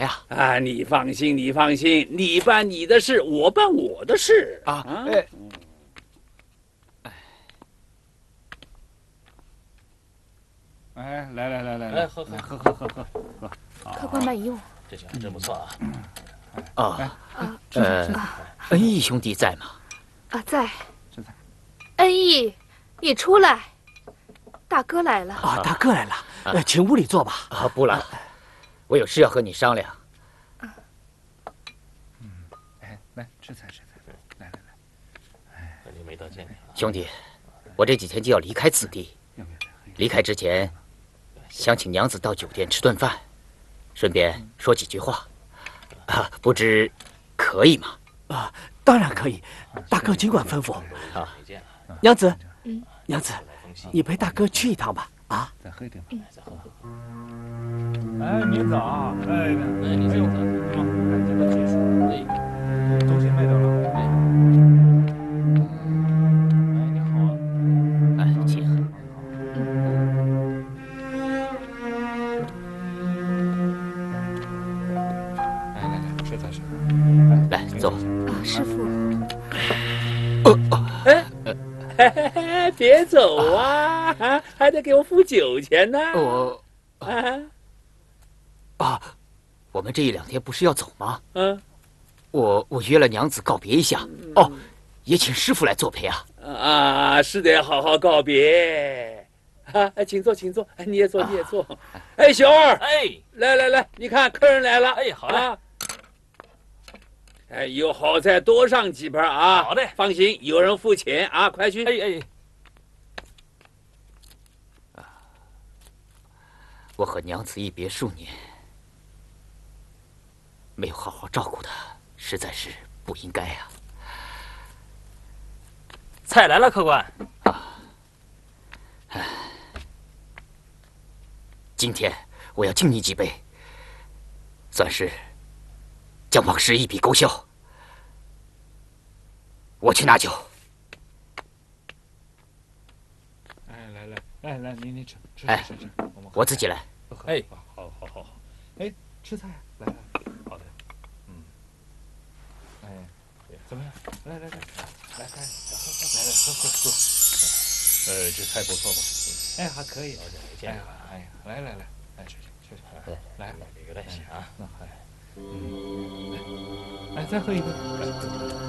呀？ 啊，你放心，你放心，你办你的事，我办我的事啊！ 哎，来，喝， 客官慢用。 这酒真不错啊！恩义兄弟在吗？ 啊，在。 在。 恩义，你出来，大哥来了。 啊，大哥来了，请屋里坐吧。 啊，不了，我有事要和你商量。 哎，来吃菜，来。 很久没得见你了， 兄弟，我这几天就要离开此地，离开之前，想请娘子到酒店吃顿饭，顺便说几句话。啊，不知可以吗？ 啊，当然可以，大哥尽管吩咐。 啊， 娘子，娘子，你陪大哥去一趟吧。啊， 再喝一点。 再喝。 哎，您早。哎， 你早。 这个技术，东西卖掉了。哎，你好啊。 哎，请。 来，吃菜。 来，坐。 啊，师傅。 哎，别走啊！还得给我付酒钱呢。 我们这一两天不是要走吗？ 嗯。 我约了娘子告别一下。哦，也请师傅来作陪啊。 啊，是得好好告别。啊，请坐，请坐。你也坐，你也坐。哎，小二。 哎， 来，你看客人来了。 哎，好嘞。 哎，有好菜多上几盘啊！ 好的， 放心，有人付钱啊，快去！ 我和娘子一别数年，没有好好照顾她，实在是不应该啊。 菜来了，客官。 今天我要敬你几杯，算是将往事一笔勾销。我去拿酒。 哎，来，您吃。 哎，我自己来。 哎，好。哎，吃菜，来，好的。哎，怎么样？来，喝。这菜不错吧？哎，还可以。 好久没见了。 哎，来，吃。来， 有点想啊。 那还。哎，再喝一杯。